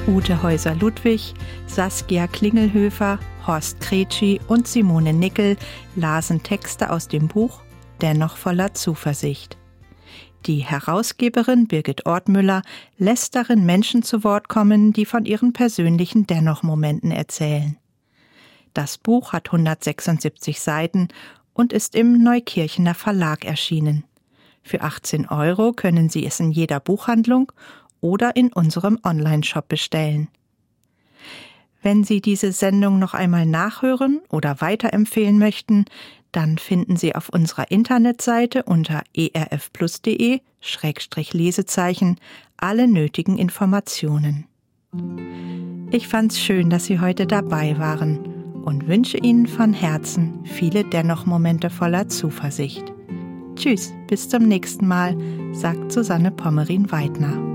Ute Häuser-Ludwig, Saskia Klingelhöfer, Horst Kretschi und Simone Nickel lasen Texte aus dem Buch Dennoch voller Zuversicht. Die Herausgeberin Birgit Ortmüller lässt darin Menschen zu Wort kommen, die von ihren persönlichen Dennoch-Momenten erzählen. Das Buch hat 176 Seiten und ist im Neukirchener Verlag erschienen. Für 18 € können Sie es in jeder Buchhandlung oder in unserem Online-Shop bestellen. Wenn Sie diese Sendung noch einmal nachhören oder weiterempfehlen möchten, dann finden Sie auf unserer Internetseite unter erfplus.de/Lesezeichen alle nötigen Informationen. Ich fand's schön, dass Sie heute dabei waren und wünsche Ihnen von Herzen viele Dennoch-Momente voller Zuversicht. Tschüss, bis zum nächsten Mal, sagt Susanne Pommerin-Weidner.